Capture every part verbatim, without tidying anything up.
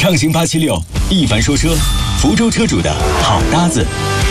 畅行八七六，一凡说车，福州车主的好搭子。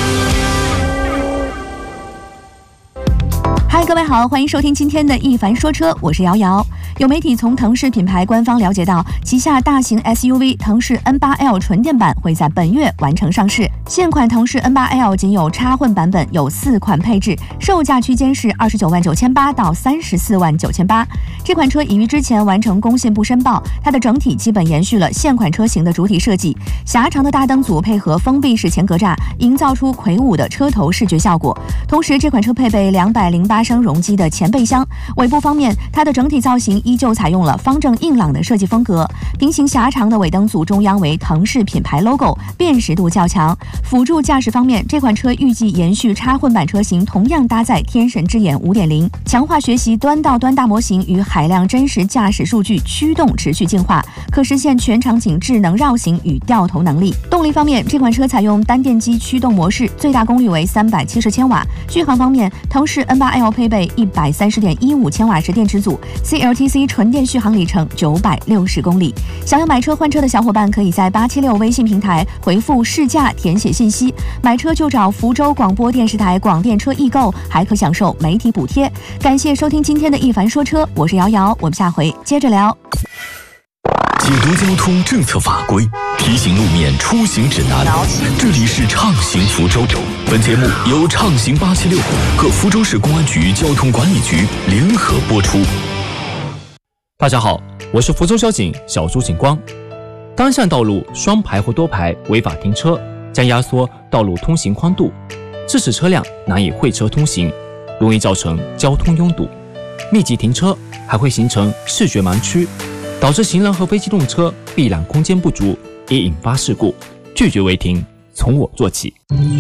嗨，各位好，欢迎收听今天的一凡说车，我是瑶瑶。有媒体从腾势品牌官方了解到，旗下大型 S U V 腾势 N 八 L 纯电版会在本月完成上市。现款腾势 N 八 L 仅有插混版本，有四款配置，售价区间是二十九万九千八到三十四万九千八。这款车已于之前完成工信部申报，它的整体基本延续了现款车型的主体设计，狭长的大灯组配合封闭式前格栅，营造出魁梧的车头视觉效果。同时，这款车配备两百零八升容积的前备箱。尾部方面，它的整体造型依旧采用了方正硬朗的设计风格，平行狭长的尾灯组中央为腾势品牌 logo， 辨识度较强。辅助驾驶方面，这款车预计延续插混版车型，同样搭载天神之眼 五点零， 强化学习端到端大模型与海量真实驾驶数据驱动持续进化，可实现全场景智能绕行与掉头能力。动力方面，这款车采用单电机驱动模式，最大功率为三百七十千瓦。续航方面，腾势 N 八 L 配备一百三十点一五千瓦时电池组 ，C L T C 纯电续航里程九百六十公里。想要买车换车的小伙伴，可以在八七六微信平台回复试驾填写信息，买车就找福州广播电视台广电车易购，还可享受媒体补贴。感谢收听今天的一凡说车，我是瑶瑶，我们下回接着聊。 解读交通政策法规，提醒路面出行指南。这里是畅行福州。本节目由畅行八七六和福州市公安局交通管理局联合播出。 大家好，我是福州交警小朱警官。单向道路双排或多排违法停车，将压缩道路通行宽度，致使车辆难以会车通行，容易造成交通拥堵、密集停车，还会形成视觉盲区，导致行人和非机动车避览空间不足，也引发事故。拒绝违停，从我做起。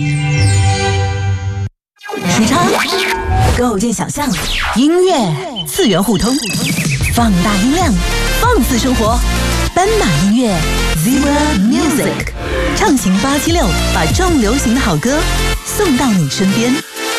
时差构建想象，音乐次元互通，放大音量，放肆生活。斑马音乐 Zebra Music， 畅行八七六，把重流行的好歌送到你身边。